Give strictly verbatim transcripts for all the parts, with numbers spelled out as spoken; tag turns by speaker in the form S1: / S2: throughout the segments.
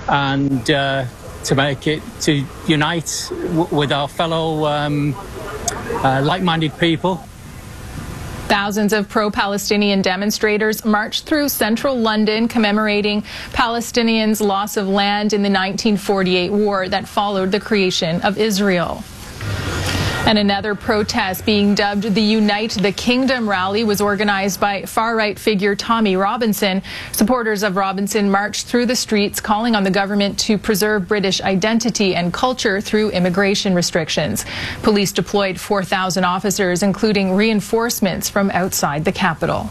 S1: and uh, to make it, to unite w with our fellow um, uh, like-minded people.
S2: Thousands of pro-Palestinian demonstrators marched through central London commemorating Palestinians' loss of land in the nineteen forty-eight war that followed the creation of Israel. And another protest, being dubbed the Unite the Kingdom rally, was organized by far-right figure Tommy Robinson. Supporters of Robinson marched through the streets calling on the government to preserve British identity and culture through immigration restrictions. Police deployed four thousand officers, including reinforcements from outside the capital.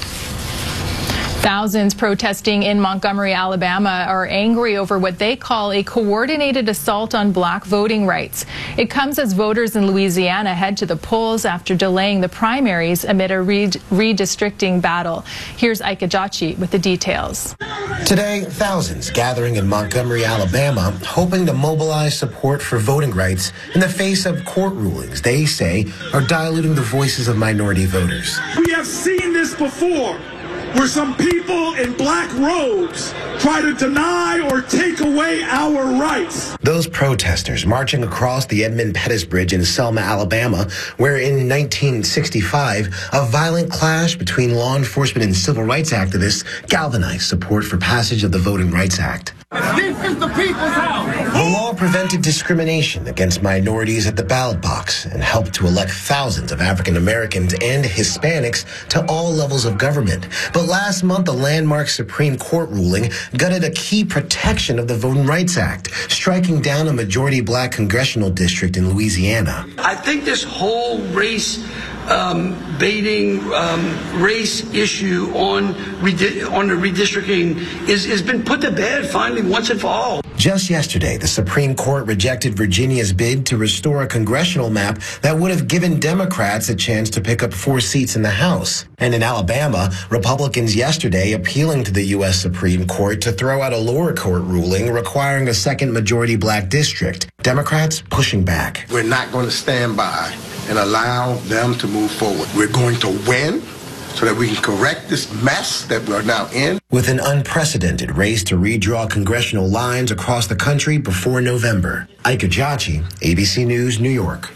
S2: Thousands protesting in Montgomery, Alabama are angry over what they call a coordinated assault on black voting rights. It comes as voters in Louisiana head to the polls after delaying the primaries amid a redistricting battle. Here's Ike Ajachi with the details.
S3: Today, thousands gathering in Montgomery, Alabama, hoping to mobilize support for voting rights in the face of court rulings they say are diluting the voices of minority voters.
S4: We have seen this before, where some people in black robes try to deny or take away our rights.
S3: Those protesters marching across the Edmund Pettus Bridge in Selma, Alabama, where in nineteen sixty-five, a violent clash between law enforcement and civil rights activists galvanized support for passage of the Voting Rights Act.
S4: This is the people's house.
S3: The law prevented discrimination against minorities at the ballot box and helped to elect thousands of African Americans and Hispanics to all levels of government. But last month, a landmark Supreme Court ruling gutted a key protection of the Voting Rights Act, striking down a majority black congressional district in Louisiana.
S5: I think this whole race um, baiting, um, race issue on, redi on the redistricting is, has been put to bed finally once and for all.
S3: Just yesterday, the Supreme Court rejected Virginia's bid to restore a congressional map that would have given Democrats a chance to pick up four seats in the House. And in Alabama, Republicans yesterday appealing to the U S Supreme Court to throw out a lower court ruling requiring a second majority black district. Democrats pushing back.
S6: We're not going to stand by and allow them to move forward. We're going to win so that we can correct this mess that we're now in.
S3: With an unprecedented race to redraw congressional lines across the country before November. Ike Ajachi, A B C News, New York.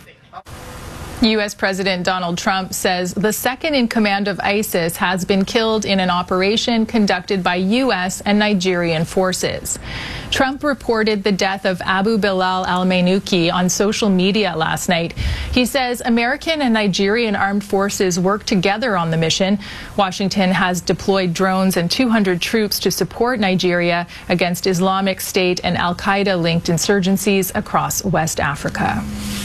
S2: U S President Donald Trump says the second in command of ISIS has been killed in an operation conducted by U S and Nigerian forces. Trump reported the death of Abu Bilal al-Mainouki on social media last night. He says American and Nigerian armed forces worked together on the mission. Washington has deployed drones and two hundred troops to support Nigeria against Islamic State and al-Qaeda-linked insurgencies across West Africa.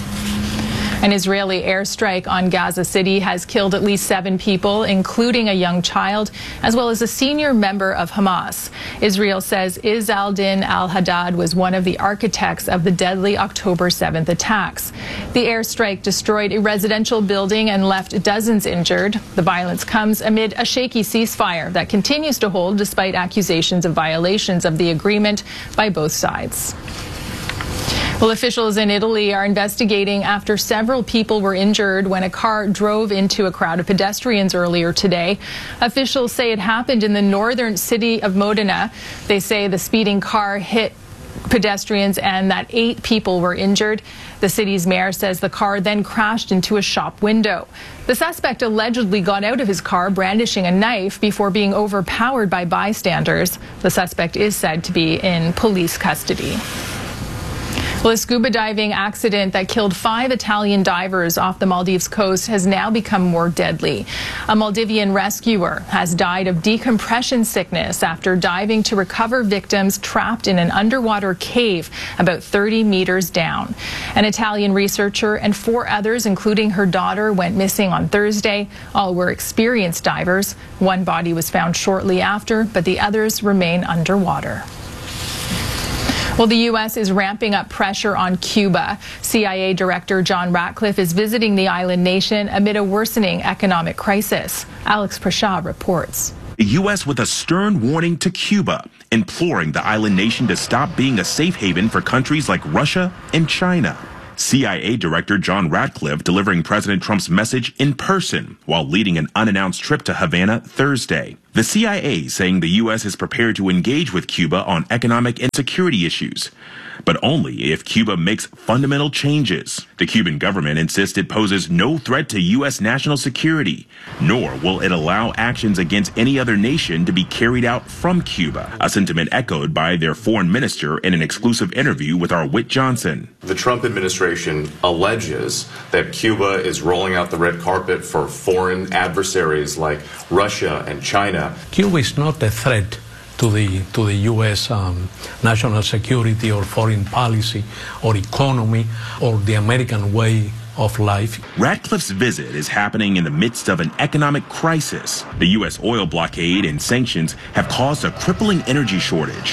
S2: An Israeli airstrike on Gaza City has killed at least seven people, including a young child, as well as a senior member of Hamas. Israel says Izz al-Din al-Haddad was one of the architects of the deadly October seventh attacks. The airstrike destroyed a residential building and left dozens injured. The violence comes amid a shaky ceasefire that continues to hold despite accusations of violations of the agreement by both sides. Well, officials in Italy are investigating after several people were injured when a car drove into a crowd of pedestrians earlier today. Officials say it happened in the northern city of Modena. They say the speeding car hit pedestrians and that eight people were injured. The city's mayor says the car then crashed into a shop window. The suspect allegedly got out of his car brandishing a knife before being overpowered by bystanders. The suspect is said to be in police custody. Well, a scuba diving accident that killed five Italian divers off the Maldives coast has now become more deadly. A Maldivian rescuer has died of decompression sickness after diving to recover victims trapped in an underwater cave about thirty meters down. An Italian researcher and four others, including her daughter, went missing on Thursday. All were experienced divers. One body was found shortly after, but the others remain underwater. Well, the U S is ramping up pressure on Cuba. C I A Director John Ratcliffe is visiting the island nation amid a worsening economic crisis. Alex Prashad reports.
S7: The U S with a stern warning to Cuba, imploring the island nation to stop being a safe haven for countries like Russia and China. C I A Director John Ratcliffe delivering President Trump's message in person while leading an unannounced trip to Havana Thursday. The C I A saying the U S is prepared to engage with Cuba on economic and security issues, but only if Cuba makes fundamental changes. The Cuban government insists it poses no threat to U S national security, nor will it allow actions against any other nation to be carried out from Cuba, a sentiment echoed by their foreign minister in an exclusive interview with our Whit Johnson.
S8: The Trump administration alleges that Cuba is rolling out the red carpet for foreign adversaries like Russia and China.
S9: Cuba is not a threat to the to the U S um, national security or foreign policy or economy or the American way of life.
S7: Ratcliffe's visit is happening in the midst of an economic crisis. The U S oil blockade and sanctions have caused a crippling energy shortage.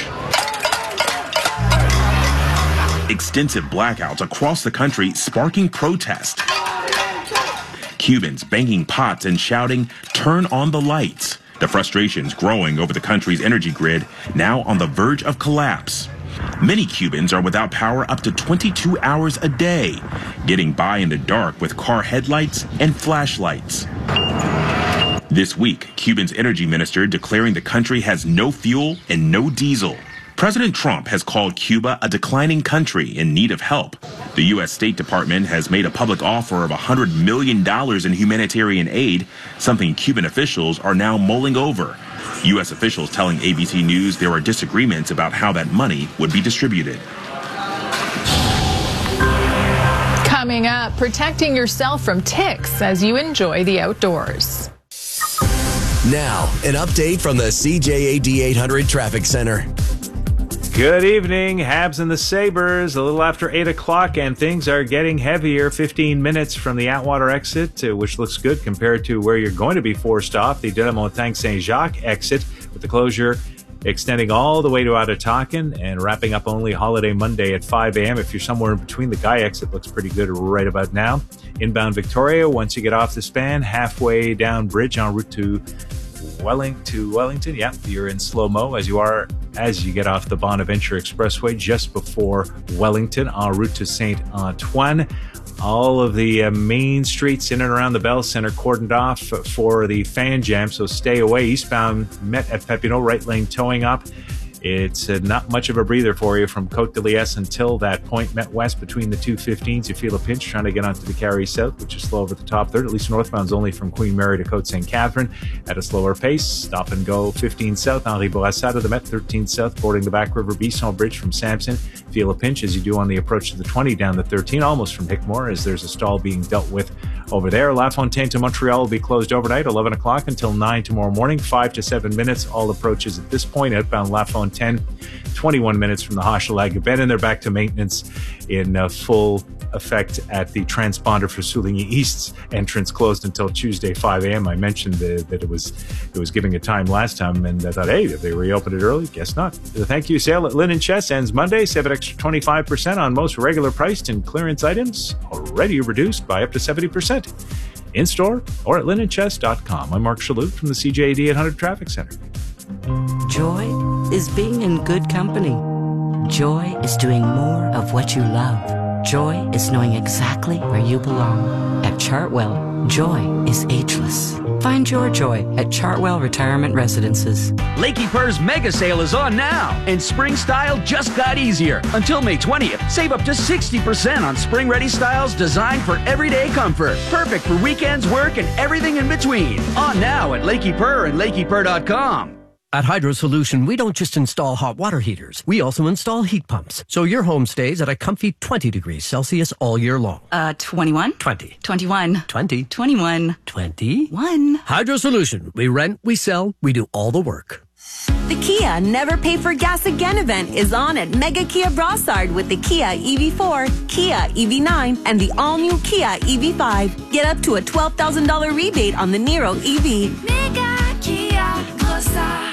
S7: Extensive blackouts across the country sparking protest. Cubans banging pots and shouting, "Turn on the lights." The frustrations growing over the country's energy grid, now on the verge of collapse. Many Cubans are without power up to twenty-two hours a day, getting by in the dark with car headlights and flashlights. This week, Cuba's energy minister declaring the country has no fuel and no diesel. President Trump has called Cuba a declining country in need of help. The U S State Department has made a public offer of one hundred million dollars in humanitarian aid, something Cuban officials are now mulling over. U S officials telling A B C News there are disagreements about how that money would be distributed.
S2: Coming up, protecting yourself from ticks as you enjoy the outdoors.
S10: Now, an update from the C J A D eight hundred Traffic Center.
S11: Good evening, Habs and the Sabres. A little after eight o'clock, and things are getting heavier. fifteen minutes from the Atwater exit, uh, which looks good compared to where you're going to be forced off, the de la Montagne Saint-Jacques exit, with the closure extending all the way to Atatakan and wrapping up only Holiday Monday at five a.m. If you're somewhere in between, the Guy exit looks pretty good right about now. Inbound Victoria, once you get off the span, halfway down bridge en route to Welling to Wellington. Yeah, you're in slow-mo as you are as you get off the Bonaventure Expressway just before Wellington en route to Saint Antoine. All of the uh, main streets in and around the Bell Center cordoned off for the fan jam, so stay away. Eastbound met at Pepino, right lane towing up. It's uh, not much of a breather for you from Côte de Liesse until that point. Met West between the two fifteens. You feel a pinch trying to get onto the Carry South, which is slow over the top third. At least northbound's only from Queen Mary to Côte Saint Catherine at a slower pace. Stop and go fifteen south. Henri Bourassa to the Met, thirteen south, boarding the Back River Bisson Bridge from Sampson. Feel a pinch as you do on the approach to the twenty down the thirteen, almost from Hickmore, as there's a stall being dealt with over there. La Fontaine to Montreal will be closed overnight, eleven o'clock until nine tomorrow morning, five to seven minutes. All approaches at this point. Outbound La Fontaine, twenty-one minutes from the Hochelaga Bend, and they're back to maintenance in uh, full effect at the transponder for Souligny East's entrance, closed until Tuesday five a.m. I mentioned uh, that it was it was giving a time last time, and I thought, hey, did they reopen it early? Guess not. The thank you sale at Linen Chest ends Monday. Save an extra twenty-five percent on most regular priced and clearance items, already reduced by up to seventy percent. In store or at linen chest dot com. I'm Mark Shalhoub from the C J A D eight hundred Traffic Center.
S12: Joy is being in good company. Joy is doing more of what you love. Joy is knowing exactly where you belong. At Chartwell, joy is ageless. Find your joy at Chartwell Retirement Residences.
S13: Lakey Purr's mega sale is on now, and spring style just got easier. Until May twentieth, save up to sixty percent on spring-ready styles designed for everyday comfort. Perfect for weekends, work, and everything in between. On now at Lakey Purr and lakey purr dot com.
S14: At Hydro Solution, we don't just install hot water heaters. We also install heat pumps, so your home stays at a comfy twenty degrees Celsius all year long.
S15: Uh, twenty-one?
S14: twenty.
S15: twenty-one.
S14: twenty.
S15: twenty-one.
S14: twenty.
S15: One.
S14: Hydro Solution. We rent, we sell, we do all the work.
S16: The Kia Never Pay for Gas Again event is on at Mega Kia Brossard with the Kia E V four, Kia E V nine, and the all-new Kia E V five. Get up to a twelve thousand dollars rebate on the Niro E V. Mega Kia Brossard.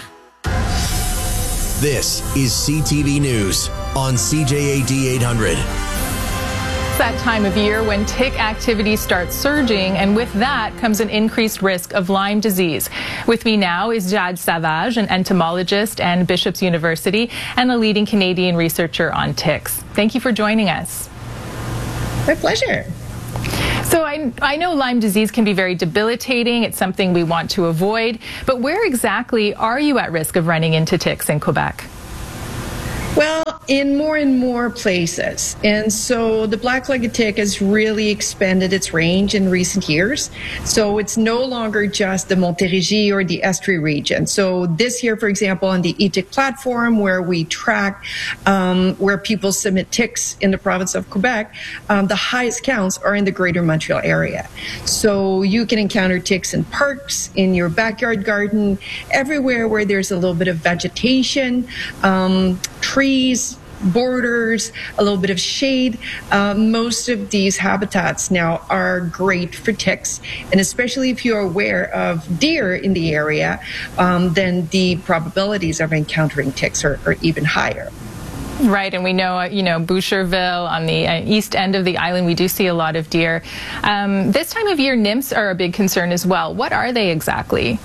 S10: This is C T V News on C J A D eight hundred.
S2: It's that time of year when tick activity starts surging, and with that comes an increased risk of Lyme disease. With me now is Jad Savage, an entomologist and Bishop's University, and a leading Canadian researcher on ticks. Thank you for joining us.
S17: My pleasure.
S2: So I, I know Lyme disease can be very debilitating. It's something we want to avoid. But where exactly are you at risk of running into ticks in Quebec?
S15: Well, in more and more places. And so the black-legged tick has really expanded its range in recent years. So it's no longer just the Montérégie or the Estrie region. So this year, for example, on the e-tick platform where we track um, where people submit ticks in the province of Quebec, um, the highest counts are in the greater Montreal area. So you can encounter ticks in parks, in your backyard garden, everywhere where there's a little bit of vegetation, um, trees, borders, a little bit of shade. Uh, most of these habitats now are great for ticks, and especially if you're aware of deer in the area, um, then the probabilities of encountering ticks are, are even higher.
S2: Right, and we know, you know, Boucherville on the uh, east end of the island, we do see a lot of deer. Um, this time of year, nymphs are a big concern as well. What are they exactly?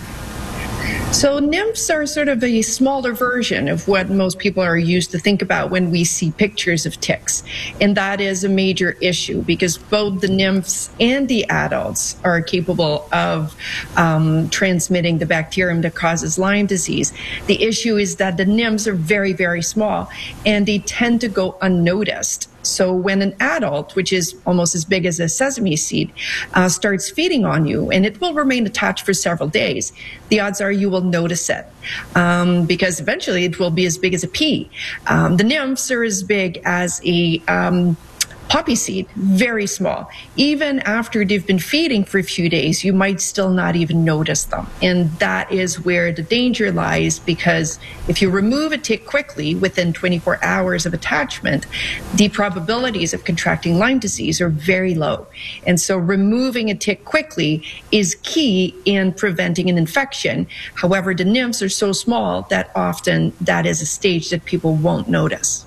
S15: So nymphs are sort of a smaller version of what most people are used to think about when we see pictures of ticks. And that is a major issue because both the nymphs and the adults are capable of um, transmitting the bacterium that causes Lyme disease. The issue is that the nymphs are very, very small and they tend to go unnoticed. So when an adult, which is almost as big as a sesame seed, uh, starts feeding on you, and it will remain attached for several days, the odds are you will notice it um, because eventually it will be as big as a pea. Um, the nymphs are as big as a um, poppy seed, very small. Even after they've been feeding for a few days, you might still not even notice them. And that is where the danger lies, because if you remove a tick quickly within twenty-four hours of attachment, the probabilities of contracting Lyme disease are very low. And so removing a tick quickly is key in preventing an infection. However, the nymphs are so small that often that is a stage that people won't notice.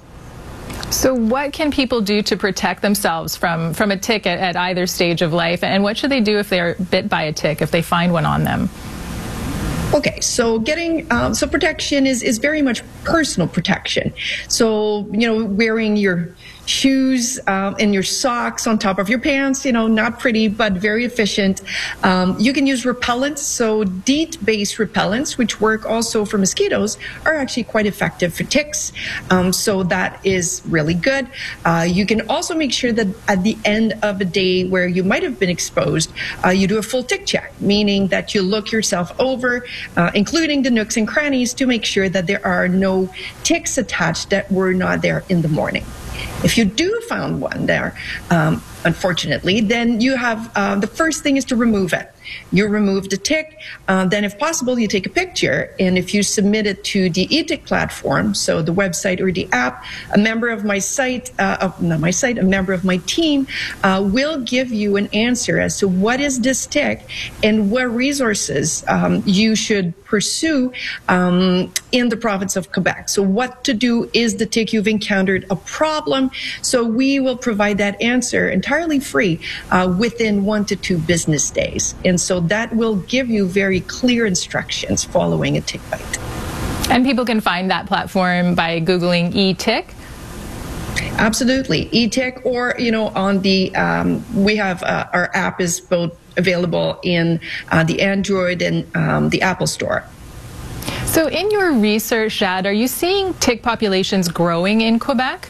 S2: So what can people do to protect themselves from, from a tick at, at either stage of life? And what should they do if they're bit by a tick, if they find one on them?
S15: Okay, so getting, um, so protection is, is very much personal protection. So, you know, wearing your shoes um, and your socks on top of your pants, you know, not pretty, but very efficient. Um, you can use repellents. So DEET-based repellents, which work also for mosquitoes, are actually quite effective for ticks. Um, so that is really good. Uh, you can also make sure that at the end of a day where you might have been exposed, uh, you do a full tick check, meaning that you look yourself over, uh, including the nooks and crannies, to make sure that there are no ticks attached that were not there in the morning. If you do find one there, um, unfortunately, then you have, uh, the first thing is to remove it. You remove the tick, uh, then if possible, you take a picture, and if you submit it to the e-tick platform, so the website or the app, a member of my site, uh, of, not my site, a member of my team uh, will give you an answer as to what is this tick and what resources um, you should pursue um, in the province of Quebec. So what to do, is the tick you've encountered a problem? So we will provide that answer entirely free uh, within one to two business days. And so that will give you very clear instructions following a tick bite.
S2: And people can find that platform by Googling e-tick?
S15: Absolutely. e-tick, or, you know, on the, um, we have, uh, our app is both available in uh, the Android and um, the Apple Store.
S2: So in your research, Jad, are you seeing tick populations growing in Quebec?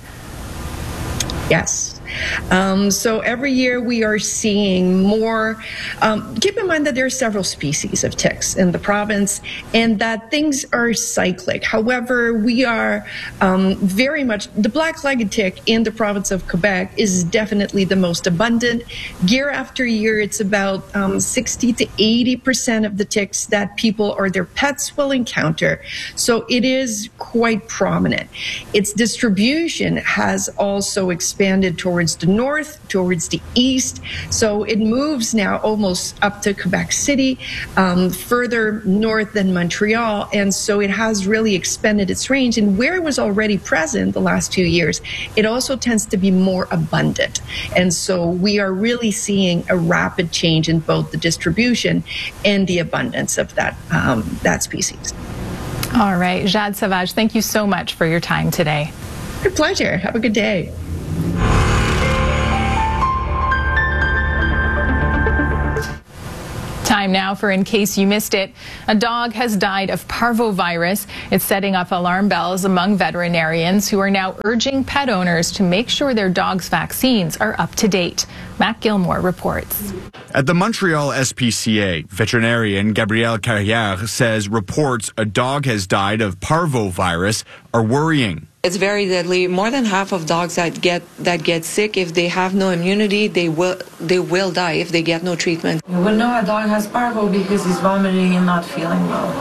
S15: Yes. Um, so every year we are seeing more. Um, keep in mind that there are several species of ticks in the province and that things are cyclic. However, we are um, very much, the black-legged tick in the province of Quebec is definitely the most abundant. Year after year, it's about um, sixty to eighty percent of the ticks that people or their pets will encounter. So it is quite prominent. Its distribution has also expanded towards the north, towards the east. So it moves now almost up to Quebec City, um, further north than Montreal. And so it has really expanded its range. And where it was already present the last few years, it also tends to be more abundant. And so we are really seeing a rapid change in both the distribution and the abundance of that, um, that species.
S2: All right. Jad Savage, thank you so much for your time today.
S15: My pleasure. Have a good day.
S2: time now for In Case You Missed It. A dog has died of parvovirus. It's setting off alarm bells among veterinarians who are now urging pet owners to make sure their dog's vaccines are up to date. Matt Gilmore reports.
S17: At the Montreal S P C A, veterinarian Gabrielle Carrière says reports a dog has died of parvovirus are worrying.
S18: It's very deadly. More than half of dogs that get that get sick, if they have no immunity, they will they will die if they get no treatment.
S19: You would know a dog has parvo because he's vomiting and not feeling well.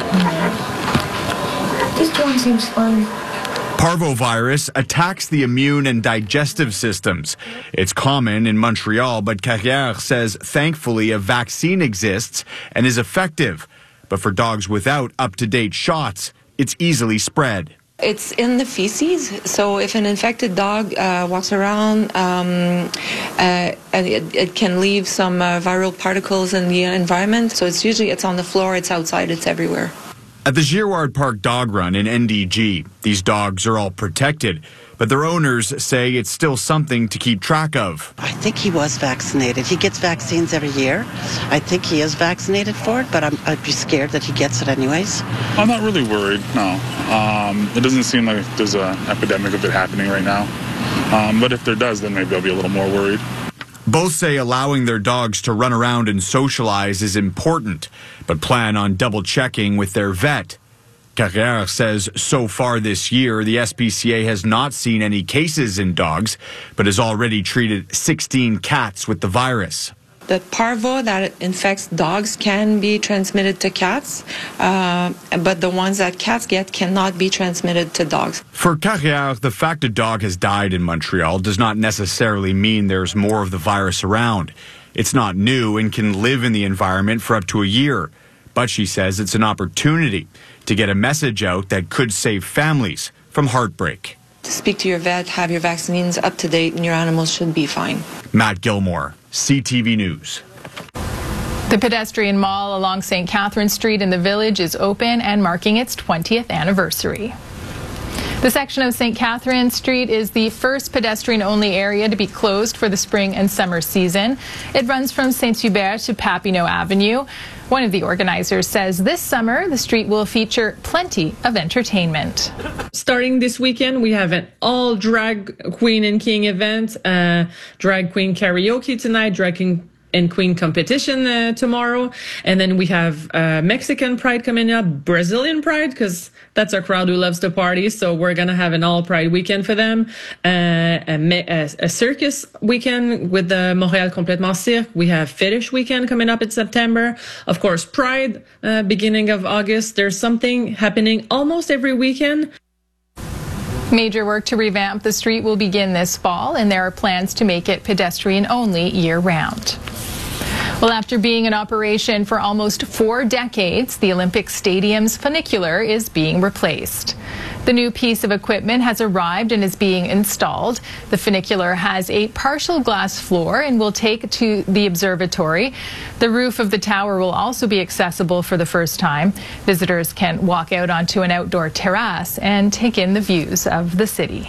S19: Yeah. This one seems fun.
S17: Parvovirus attacks the immune and digestive systems. It's common in Montreal, but Carrière says thankfully a vaccine exists and is effective. But for dogs without up-to-date shots, it's easily spread.
S18: It's in the feces, so if an infected dog uh, walks around, um, uh, it, it can leave some uh, viral particles in the environment. So it's usually it's on the floor, it's outside, it's everywhere.
S17: At the Girard Park Dog Run in N D G, these dogs are all protected, but their owners say it's still something to keep track of.
S20: I think he was vaccinated. He gets vaccines every year. I think he is vaccinated for it, but I'm, I'd be scared that he gets it anyways.
S21: I'm not really worried, no. Um, it doesn't seem like there's an epidemic of it happening right now. Um, but if there does, then maybe I'll be a little more worried.
S17: Both say allowing their dogs to run around and socialize is important, but plan on double-checking with their vet. Carrière says so far this year, the S P C A has not seen any cases in dogs, but has already treated sixteen cats with the virus.
S18: The parvo that infects dogs can be transmitted to cats, uh, but the ones that cats get cannot be transmitted to dogs.
S17: For Carrière, the fact a dog has died in Montreal does not necessarily mean there's more of the virus around. It's not new and can live in the environment for up to a year. But she says it's an opportunity to get a message out that could save families from heartbreak.
S18: Speak to your vet, have your vaccines up to date, and your animals should be fine.
S17: Matt Gilmore, C T V News.
S2: The pedestrian mall along Saint Catherine Street in the Village is open and marking its twentieth anniversary. The section of Saint Catherine Street is the first pedestrian-only area to be closed for the spring and summer season. It runs from Saint-Hubert to Papineau Avenue. One of the organizers says this summer the street will feature plenty of entertainment.
S22: Starting this weekend, we have an all drag queen and king event, uh, drag queen karaoke tonight, drag king and queen competition uh, tomorrow, and then we have uh, Mexican Pride coming up, Brazilian Pride, because that's a crowd who loves to party, so we're gonna have an all Pride weekend for them, uh, a, a, a circus weekend with the Montréal Complètement Cirque. We have Fetish weekend coming up in September. Of course, Pride, uh, beginning of August. There's something happening almost every weekend.
S2: Major work to revamp the street will begin this fall, and there are plans to make it pedestrian only year-round. Well, after being in operation for almost four decades, the Olympic Stadium's funicular is being replaced. The new piece of equipment has arrived and is being installed. The funicular has a partial glass floor and will take to the observatory. The roof of the tower will also be accessible for the first time. Visitors can walk out onto an outdoor terrace and take in the views of the city.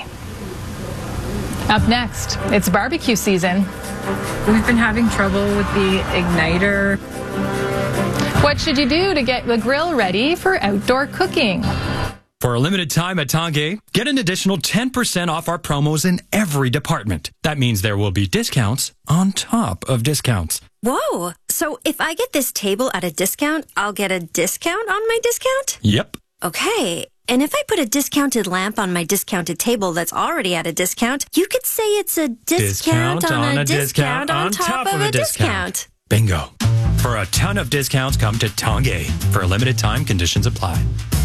S2: Up next, it's barbecue season.
S23: We've been having trouble with the igniter.
S2: What should you do to get the grill ready for outdoor cooking?
S24: For a limited time at Tanguay, get an additional ten percent off our promos in every department. That means there will be discounts on top of discounts.
S25: Whoa! So if I get this table at a discount, I'll get a discount on my discount?
S24: Yep.
S25: Okay. And if I put a discounted lamp on my discounted table that's already at a discount, you could say it's a discount, discount on, on a, a discount, discount on top, top of a discount. discount.
S24: Bingo. For a ton of discounts, come to Tanguay. For a limited time, conditions apply.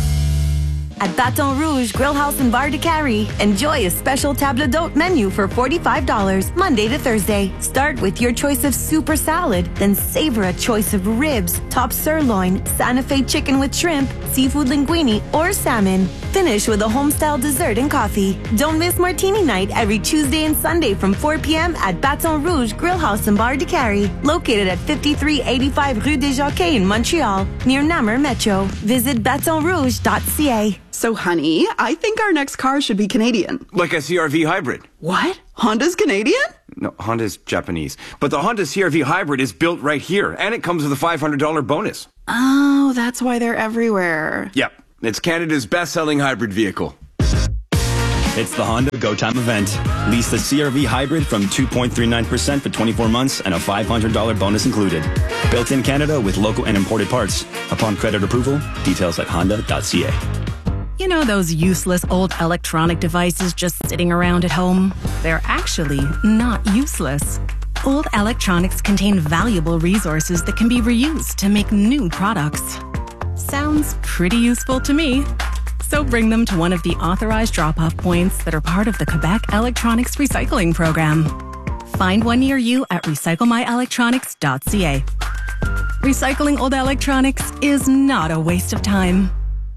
S16: At Baton Rouge Grill House and Bar de Carrie, enjoy a special table d'hôte menu for forty-five dollars Monday to Thursday. Start with your choice of super salad, then savor a choice of ribs, top sirloin, Santa Fe chicken with shrimp, seafood linguine, or salmon. Finish with a home-style dessert and coffee. Don't miss Martini Night every Tuesday and Sunday from four p.m. at Baton Rouge Grill House and Bar de Carrie, located at fifty-three eighty-five Rue des Jockeys in Montreal, near Namur Metro. Visit baton rouge dot c a.
S26: So, honey, I think our next car should be Canadian.
S27: Like a C R V hybrid.
S26: What? Honda's Canadian?
S1: no, Honda's Japanese. But the Honda C R V Hybrid is built right here, and it comes with a five hundred dollars bonus.
S3: Oh, that's why they're everywhere.
S1: Yep, it's Canada's best-selling hybrid vehicle.
S4: It's the Honda Go Time event. Lease the C R V Hybrid from two point three nine percent for twenty-four months and a five hundred dollars bonus included. Built in Canada with local and imported parts. Upon credit approval, details at honda dot c a.
S5: You know those useless old electronic devices just sitting around at home? They're actually not useless. Old electronics contain valuable resources that can be reused to make new products. Sounds pretty useful to me. So bring them to one of the authorized drop-off points that are part of the Quebec Electronics Recycling Program. Find one near you at recycle my electronics dot c a. Recycling old electronics is not a waste of time.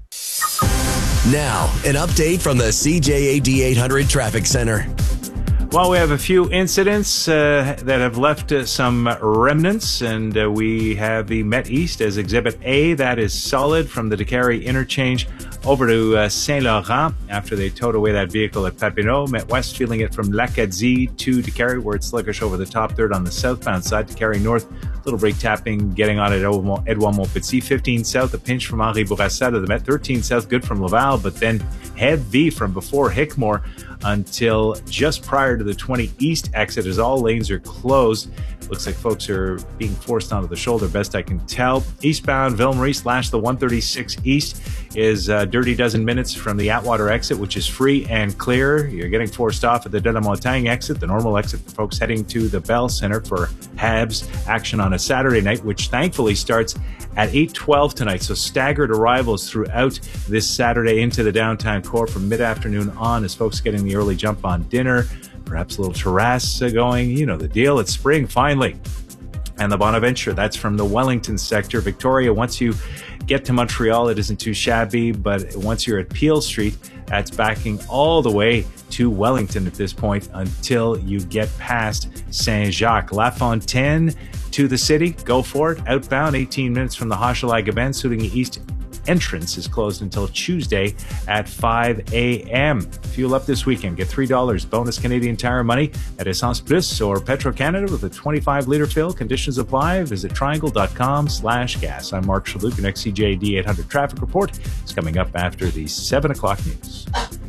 S10: Now, an update from the C J A D eight hundred Traffic Center.
S11: Well, we have a few incidents uh, that have left uh, some remnants, and uh, we have the Met East as Exhibit A. That is solid from the Décarie interchange over to uh, Saint-Laurent after they towed away that vehicle at Papineau. Met West feeling it from L'Acadie to Décarie, where it's sluggish over the top third on the southbound side. Décarie North, little brake tapping, getting on at Edouard Montpetit. fifteen south, a pinch from Henri Bourassa to the Met. thirteen south, good from Laval, but then heavy from before Hickmore until just prior to the twenty east exit as all lanes are closed. Looks like folks are being forced onto the shoulder, best I can tell. Eastbound Ville Marie slash the one thirty-six east is a dirty dozen minutes from the Atwater exit, which is free and clear. You're getting forced off at the De La Montagne exit, the normal exit for folks heading to the Bell Center for Habs action on a Saturday night, which thankfully starts at eight twelve tonight. So staggered arrivals throughout this Saturday into the downtown core from mid-afternoon on as folks getting the early jump on dinner, perhaps a little terrace going. You know the deal. It's spring finally. And the Bonaventure, that's from the Wellington sector. Victoria, once you get to Montreal, it isn't too shabby, but once you're at Peel Street, that's backing all the way to Wellington at this point until you get past Saint-Jacques. La Fontaine to the city, go for it. Outbound, eighteen minutes from the Hochelaga-Bend, Souligny East entrance is closed until Tuesday at five a.m. Fuel up this weekend. Get three dollars bonus Canadian Tire money at Essence Plus or Petro-Canada with a twenty-five litre fill. Conditions apply. Visit triangle.com slash gas. I'm Mark Shalhoub. Your next C J A D eight hundred traffic report is coming up after the seven o'clock news.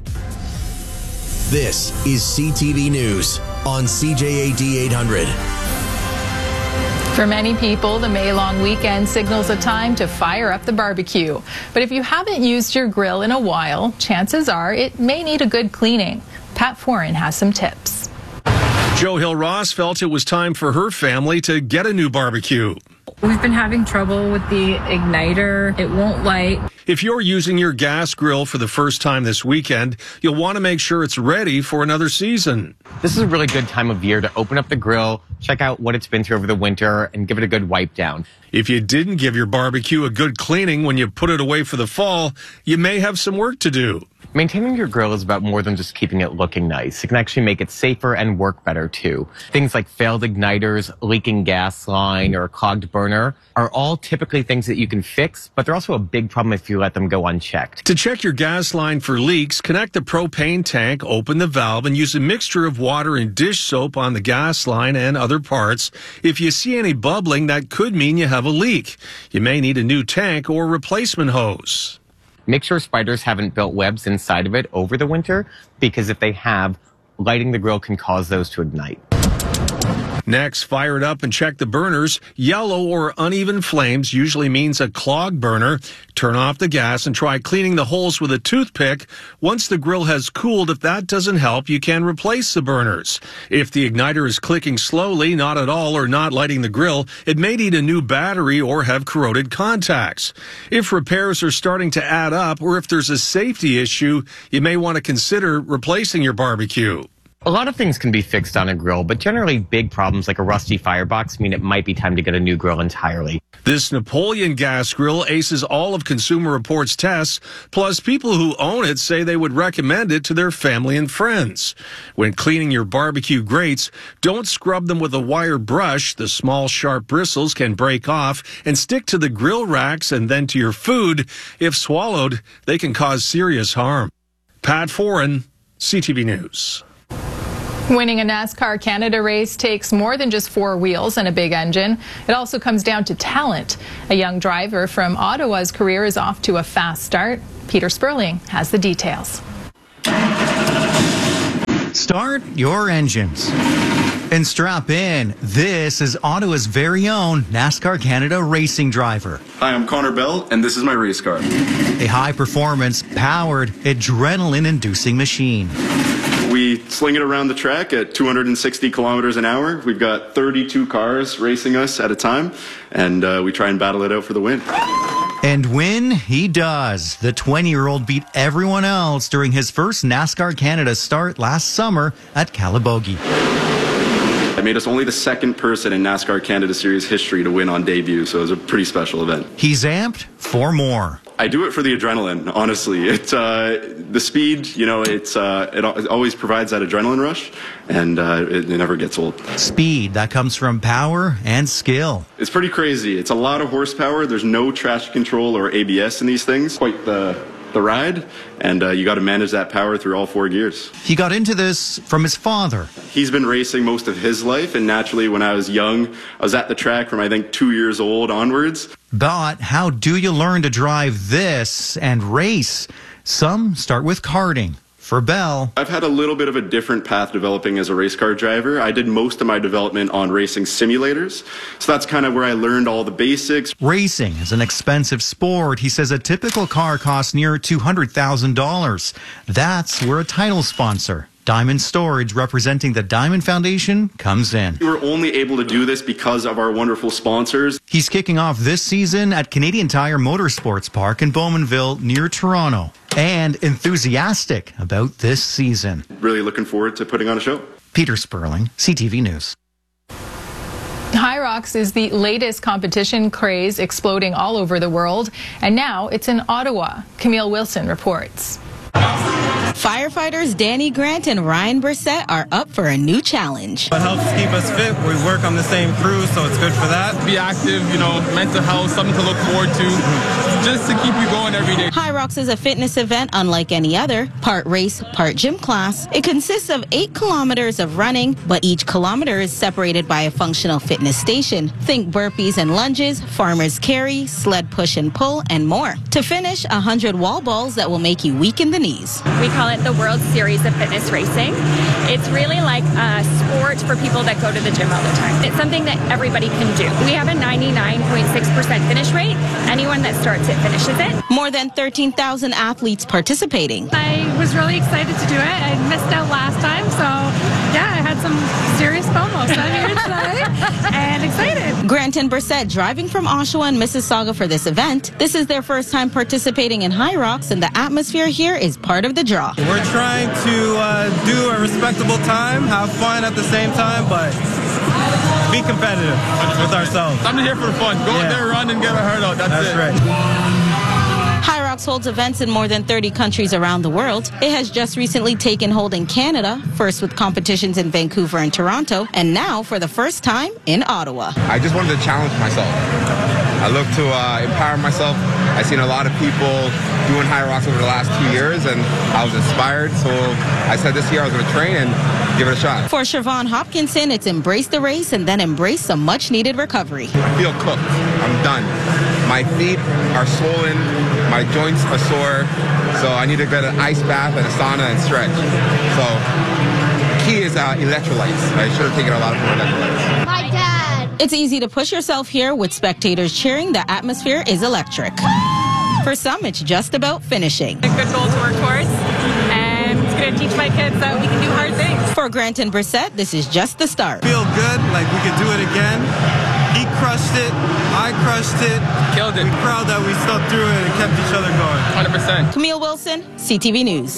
S10: This is C T V News on C J A D eight hundred.
S2: For many people, the May-long weekend signals a time to fire up the barbecue. But if you haven't used your grill in a while, chances are it may need a good cleaning. Pat Foran has some tips.
S6: Jo Hill Ross felt it was time for her family to get a new barbecue.
S23: We've been having trouble with the igniter. It won't light.
S6: If you're using your gas grill for the first time this weekend, you'll want to make sure it's ready for another season.
S26: This is a really good time of year to open up the grill, check out what it's been through over the winter, and give it a good wipe down.
S6: If you didn't give your barbecue a good cleaning when you put it away for the fall, you may have some work to do.
S26: Maintaining your grill is about more than just keeping it looking nice. It can actually make it safer and work better too. Things like failed igniters, leaking gas line, or a clogged burner are all typically things that you can fix, but they're also a big problem if you let them go unchecked.
S6: To check your gas line for leaks, connect the propane tank, open the valve, and use a mixture of water and dish soap on the gas line and other parts. If you see any bubbling, that could mean you have a leak. You may need a new tank or replacement hose.
S26: Make sure spiders haven't built webs inside of it over the winter, because if they have, lighting the grill can cause those to ignite.
S6: Next, fire it up and check the burners. Yellow or uneven flames usually means a clogged burner. Turn off the gas and try cleaning the holes with a toothpick. Once the grill has cooled, if that doesn't help, you can replace the burners. If the igniter is clicking slowly, not at all, or not lighting the grill, it may need a new battery or have corroded contacts. If repairs are starting to add up, or if there's a safety issue, you may want to consider replacing your barbecue.
S26: A lot of things can be fixed on a grill, but generally big problems like a rusty firebox mean it might be time to get a new grill entirely.
S6: This Napoleon gas grill aces all of Consumer Reports tests, plus people who own it say they would recommend it to their family and friends. When cleaning your barbecue grates, don't scrub them with a wire brush. The small, sharp bristles can break off and stick to the grill racks and then to your food. If swallowed, they can cause serious harm. Pat Foran, C T V News.
S2: Winning a NASCAR Canada race takes more than just four wheels and a big engine. It also comes down to talent. A young driver from Ottawa's career is off to a fast start. Peter Sperling has the details.
S7: Start your engines and strap in. This is Ottawa's very own NASCAR Canada racing driver.
S8: Hi, I'm Connor Bell, and this is my race car.
S7: A high-performance, powered, adrenaline-inducing machine.
S8: We sling it around the track at two hundred sixty kilometers an hour. We've got thirty-two cars racing us at a time, and uh, we try and battle it out for the win.
S7: And win he does. The twenty-year-old beat everyone else during his first NASCAR Canada start last summer at Calabogie.
S8: It made us only the second person in NASCAR Canada Series history to win on debut, so it was a pretty special event.
S7: He's amped for more.
S8: I do it for the adrenaline, honestly. It's uh, the speed, you know, it's uh, it always provides that adrenaline rush, and uh, it, it never gets old.
S7: Speed, that comes from power and skill.
S8: It's pretty crazy. It's a lot of horsepower. There's no traction control or A B S in these things. Quite the the ride, and uh, you got to manage that power through all four gears.
S7: He got into this from his father.
S8: He's been racing most of his life, and naturally when I was young, I was at the track from I think two years old onwards.
S7: But how do you learn to drive this and race? Some start with karting. For Bell,
S8: I've had a little bit of a different path developing as a race car driver. I did most of my development on racing simulators, so that's kind of where I learned all the basics.
S7: Racing is an expensive sport. He says a typical car costs near two hundred thousand dollars. That's where a title sponsor, Diamond Storage, representing the Diamond Foundation, comes in.
S8: We were only able to do this because of our wonderful sponsors.
S7: He's kicking off this season at Canadian Tire Motorsports Park in Bowmanville near Toronto, and enthusiastic about this season.
S8: Really looking forward to putting on a show.
S7: Peter Sperling, C T V News.
S2: Hyrox is the latest competition craze exploding all over the world, and now it's in Ottawa. Camille Wilson reports.
S9: Firefighters Danny Grant and Ryan Brissett are up for a new challenge.
S12: It helps keep us fit. We work on the same crew, so it's good for that.
S13: Be active, you know, mental health, something to look forward to, just to keep you going every day.
S9: Hyrox is a fitness event unlike any other, part race, part gym class. It consists of eight kilometers of running, but each kilometer is separated by a functional fitness station. Think burpees and lunges, farmer's carry, sled push and pull, and more. To finish, one hundred wall balls that will make you weak in the knees.
S14: We call it the World Series of Fitness Racing. It's really like a sport for people that go to the gym all the time. It's something that everybody can do. We have a ninety-nine point six percent finish rate. Anyone that starts it finishes it.
S9: More than thirteen thousand athletes participating.
S27: I was really excited to do it. I missed out last time, so yeah, I had some serious FOMO. So I'm here today and excited.
S9: Grant and Brissett driving from Oshawa and Mississauga for this event. This is their first time participating in Hyrox, and the atmosphere here is part of the draw.
S12: We're trying to uh, do a respectable time, have fun at the same time, but be competitive with ourselves.
S13: I'm here for fun. Go yeah. out there, run, and get a hurt out. That's,
S12: That's
S13: it.
S12: right.
S9: Hyrox holds events in more than thirty countries around the world. It has just recently taken hold in Canada, first with competitions in Vancouver and Toronto, and now for the first time in Ottawa.
S28: I just wanted to challenge myself. I look to uh, empower myself. I've seen a lot of people doing Hyrox over the last two years, and I was inspired, so I said this year I was going to train and give it a shot.
S9: For Siobhan Hopkinson, it's embrace the race and then embrace some much-needed recovery.
S28: I feel cooked. I'm done. My feet are swollen. My joints are sore. So I need to get an ice bath and a sauna and stretch. So key is uh, electrolytes. I should have taken a lot of more electrolytes.
S9: My dad. It's easy to push yourself here with spectators cheering. The atmosphere is electric. For some, it's just about finishing.
S27: A good goal to work towards, and it's going to teach my kids that we can do hard things.
S9: For Grant and Brissett, this is just the start.
S12: Feel good, like we could do it again. He crushed it, I crushed it.
S13: Killed it.
S12: We're proud that we stuck through it and kept each other going.
S13: one hundred percent.
S9: Camille Wilson, C T V News.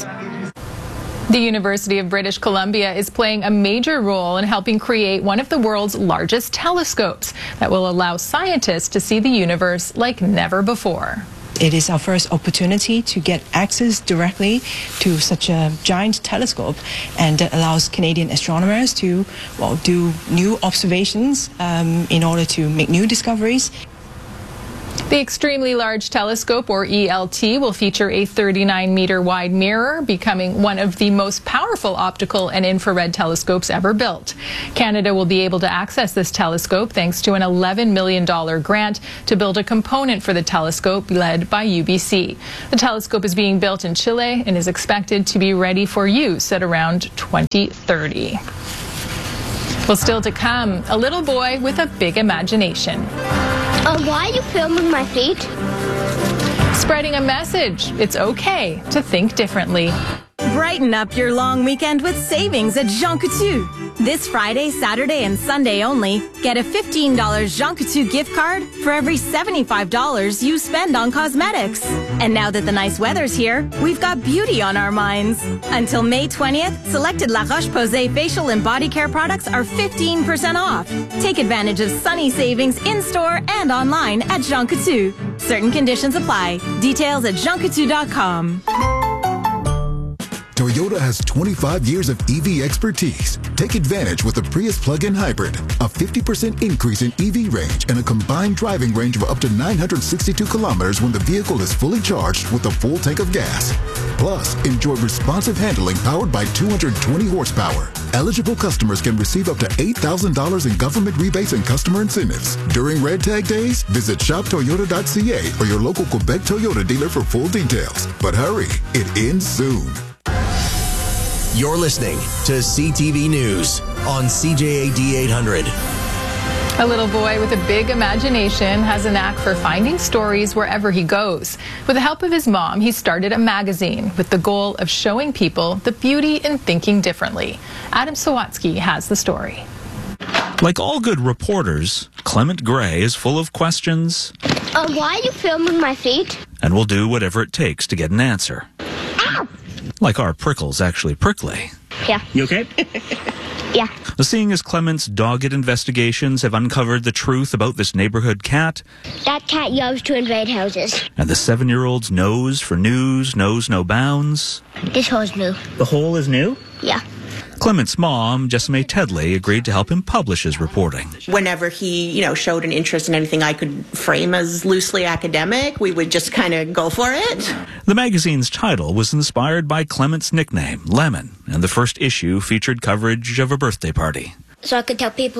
S2: The University of British Columbia is playing a major role in helping create one of the world's largest telescopes that will allow scientists to see the universe like never before.
S29: It is our first opportunity to get access directly to such a giant telescope, and that allows Canadian astronomers to, well, do new observations um, in order to make new discoveries.
S2: The Extremely Large Telescope, or E L T, will feature a thirty-nine meter wide mirror, becoming one of the most powerful optical and infrared telescopes ever built. Canada will be able to access this telescope thanks to an eleven million dollars grant to build a component for the telescope led by U B C. The telescope is being built in Chile and is expected to be ready for use at around twenty thirty. Well, still to come, a little boy with a big imagination.
S15: Uh, why are you filming my feet?
S2: Spreading a message. It's okay to think differently.
S16: Brighten up your long weekend with savings at Jean Coutu. This Friday, Saturday, and Sunday only, get a fifteen dollars Jean Coutu gift card for every seventy-five dollars you spend on cosmetics. And now that the nice weather's here, we've got beauty on our minds. Until May twentieth, selected La Roche-Posay facial and body care products are fifteen percent off. Take advantage of sunny savings in-store and online at Jean Coutu. Certain conditions apply. Details at jean coutu dot com.
S17: Toyota has twenty-five years of E V expertise. Take advantage with the Prius plug-in hybrid. A fifty percent increase in E V range and a combined driving range of up to nine hundred sixty-two kilometers when the vehicle is fully charged with a full tank of gas. Plus, enjoy responsive handling powered by two hundred twenty horsepower. Eligible customers can receive up to eight thousand dollars in government rebates and customer incentives. During Red Tag Days, visit shop toyota dot c a or your local Quebec Toyota dealer for full details. But hurry, it ends soon.
S10: You're listening to C T V News on C J A D eight hundred.
S2: A little boy with a big imagination has a knack for finding stories wherever he goes. With the help of his mom, he started a magazine with the goal of showing people the beauty in thinking differently. Adam Sawatsky has the story.
S18: Like all good reporters, Clement Gray is full of questions.
S15: Uh, why are you filming my feet?
S18: And will do whatever it takes to get an answer.
S15: Ow!
S18: Like our prickles actually prickly.
S15: Yeah.
S18: You okay?
S15: Yeah.
S18: Seeing as Clement's dogged investigations have uncovered the truth about this neighborhood cat,
S15: That cat loves to invade houses.
S18: and the seven-year-old's nose for news knows no bounds.
S15: This hole's new.
S18: The hole is new?
S15: Yeah.
S18: Clement's mom, Jessime Tedley, agreed to help him publish his reporting.
S19: Whenever he, you know, showed an interest in anything I could frame as loosely academic, we would just kind of go for it.
S18: The magazine's title was inspired by Clement's nickname, Lemon, and the first issue featured coverage of a birthday party.
S15: So I could tell people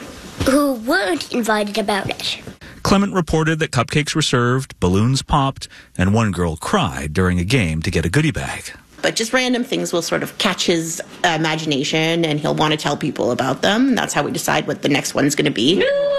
S15: who weren't invited about it.
S18: Clement reported that cupcakes were served, balloons popped, and one girl cried during a game to get a goodie bag.
S19: But just random things will sort of catch his uh, imagination, and he'll want to tell people about them. That's how we decide what the next one's going to be.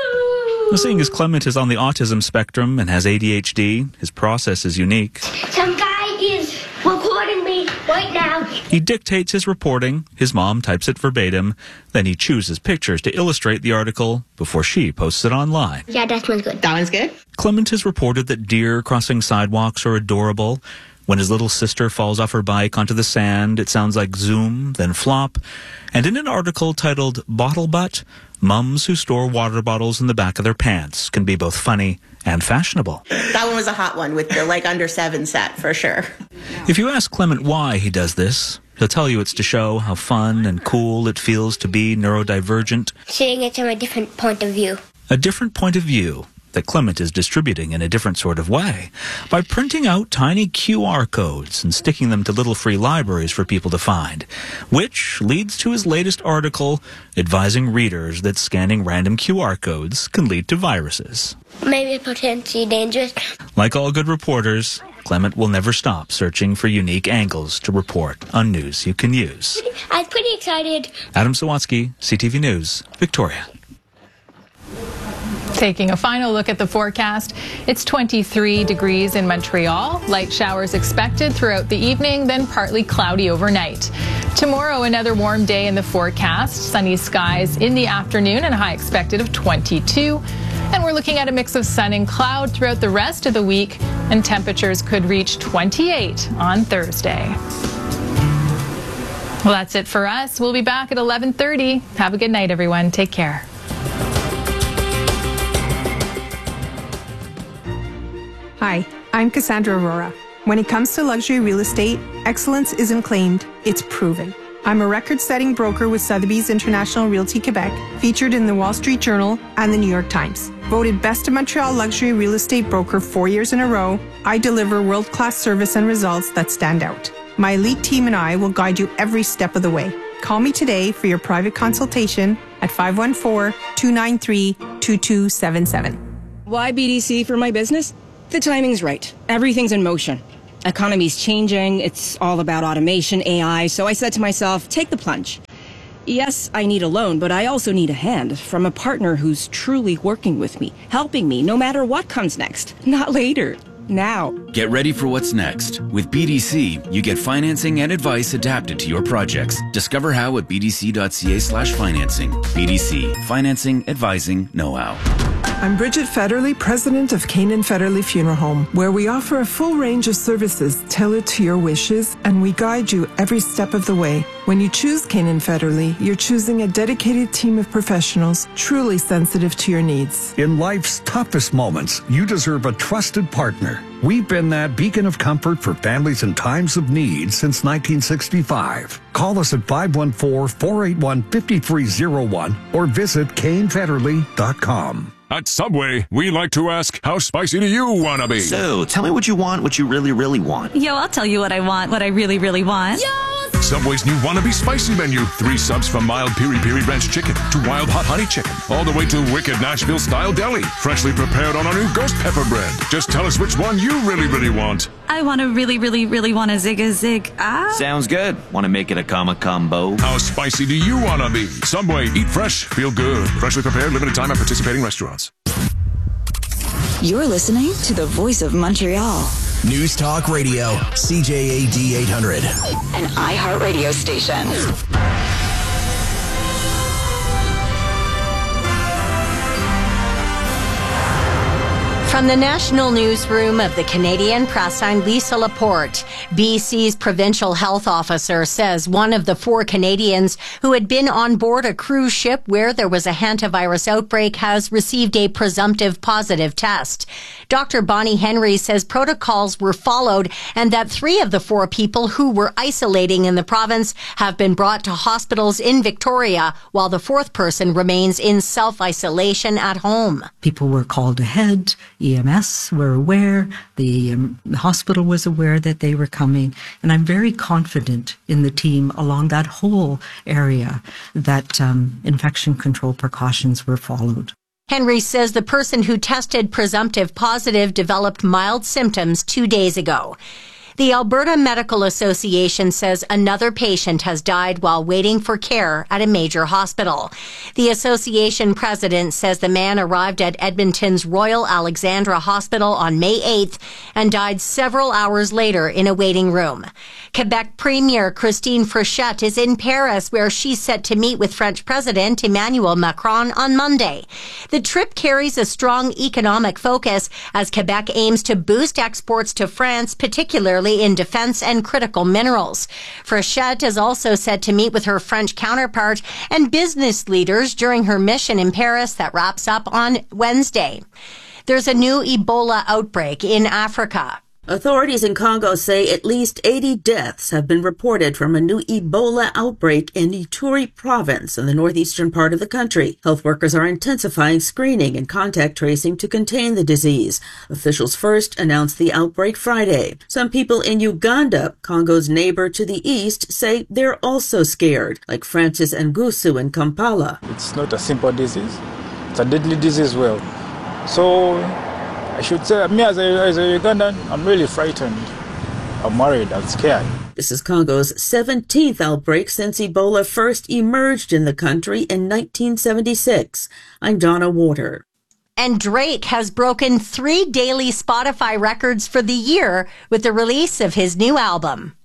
S18: Well, seeing as Clement is on the autism spectrum and has A D H D, his process is unique.
S15: Some guy is recording me right now.
S18: He dictates his reporting, his mom types it verbatim, then he chooses pictures to illustrate the article before she posts it online.
S15: Yeah, that one's good.
S19: That one's good?
S18: Clement has reported that deer crossing sidewalks are adorable. When his little sister falls off her bike onto the sand, it sounds like zoom, then flop. And in an article titled Bottle Butt, mums who store water bottles in the back of their pants can be both funny and fashionable.
S19: That one was a hot one with the like under seven set for sure.
S18: If you ask Clement why he does this, he'll tell you it's to show how fun and cool it feels to be neurodivergent.
S15: Seeing it from a different point of view.
S18: A different point of view that Clement is distributing in a different sort of way by printing out tiny Q R codes and sticking them to little free libraries for people to find, which leads to his latest article advising readers that scanning random Q R codes can lead to viruses.
S15: Maybe potentially dangerous.
S18: Like all good reporters, Clement will never stop searching for unique angles to report on news you can use.
S15: I was pretty excited.
S18: Adam Sawatsky, C T V News, Victoria.
S2: Taking a final look at the forecast, it's twenty-three degrees in Montreal. Light showers expected throughout the evening, then partly cloudy overnight. Tomorrow, another warm day in the forecast. Sunny skies in the afternoon and a high expected of twenty-two. And we're looking at a mix of sun and cloud throughout the rest of the week, and temperatures could reach twenty-eight on Thursday. Well, that's it for us. We'll be back at eleven thirty. Have a good night, everyone. Take care.
S20: Hi, I'm Cassandra Aurora. When it comes to luxury real estate, excellence isn't claimed, it's proven.
S1: I'm a record-setting broker with Sotheby's International Realty Quebec, featured in the Wall Street Journal and the New York Times. Voted Best of Montreal Luxury Real Estate Broker four years in a row, I deliver world-class service and results that stand out. My elite team and I will guide you every step of the way. Call me today for your private consultation at five one four, two nine three, two two seven seven.
S3: Why B D C for my business? The timing's right. Everything's in motion. Economy's changing. It's all about automation, A I. So I said to myself, take the plunge. Yes, I need a loan, but I also need a hand from a partner who's truly working with me, helping me no matter what comes next. Not later. Now.
S4: Get ready for what's next. With B D C, you get financing and advice adapted to your projects. Discover how at bdc.ca slash financing. B D C, financing, advising, know-how.
S5: I'm Bridget Federley, president of Canaan Federley Funeral Home, where we offer a full range of services tailored to your wishes, and we guide you every step of the way. When you choose Canaan Federley, you're choosing a dedicated team of professionals truly sensitive to your needs.
S11: In life's toughest moments, you deserve a trusted partner. We've been that beacon of comfort for families in times of need since nineteen sixty-five. Call us at five one four, four eight one, five three zero one or visit Kane Federley dot com.
S21: At Subway, we like to ask, how spicy do you want to be?
S22: So, tell me what you want, what you really, really want.
S24: Yo, I'll tell you what I want, what I really, really want.
S21: Yo! Subway's new Wannabe Spicy menu. Three subs from mild piri piri ranch chicken to wild hot honey chicken. All the way to wicked Nashville-style deli. Freshly prepared on our new ghost pepper bread. Just tell us which one you really, really want.
S24: I want to really, really, really want a zig a zig. Ah.
S22: Sounds good. Want to make it a comma combo?
S21: How spicy do you want to be? Subway, eat fresh, feel good. Freshly prepared, limited time at participating restaurants.
S25: You're listening to the Voice of Montreal.
S10: News Talk Radio, C J A D eight hundred.
S25: An iHeartRadio station.
S30: From the national newsroom of the Canadian Press, I'm Lisa Laporte. B C's provincial health officer says one of the four Canadians who had been on board a cruise ship where there was a hantavirus outbreak has received a presumptive positive test. Doctor Bonnie Henry says protocols were followed and that three of the four people who were isolating in the province have been brought to hospitals in Victoria, while the fourth person remains in self-isolation at home.
S31: People were called ahead. E M S were aware, the, um, the hospital was aware that they were coming, and I'm very confident in the team along that whole area that um, infection control precautions were followed.
S30: Henry says the person who tested presumptive positive developed mild symptoms two days ago. The Alberta Medical Association says another patient has died while waiting for care at a major hospital. The association president says the man arrived at Edmonton's Royal Alexandra Hospital on May eighth and died several hours later in a waiting room. Quebec Premier Christine Frechette is in Paris, where she's set to meet with French President Emmanuel Macron on Monday. The trip carries a strong economic focus as Quebec aims to boost exports to France, particularly in defense and critical minerals. Frechette is also set to meet with her French counterpart and business leaders during her mission in Paris that wraps up on Wednesday. There's a new Ebola outbreak in Africa.
S32: Authorities in Congo say at least eighty deaths have been reported from a new Ebola outbreak in Ituri province in the northeastern part of the country. Health workers are intensifying screening and contact tracing to contain the disease. Officials first announced the outbreak Friday. Some people in Uganda, Congo's neighbor to the east, say they're also scared, like Francis Ngusu in Kampala.
S33: It's not a simple disease. It's a deadly disease well. So I should say, me as a, as a Ugandan, I'm really frightened. I'm worried, I'm scared.
S32: This is Congo's seventeenth outbreak since Ebola first emerged in the country in nineteen seventy-six. I'm Donna Water.
S30: And Drake has broken three daily Spotify records for the year with the release of his new album.